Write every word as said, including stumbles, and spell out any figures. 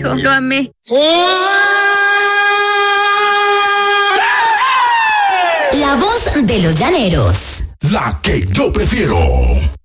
eso. Lo amé. La voz de los llaneros. La que yo prefiero.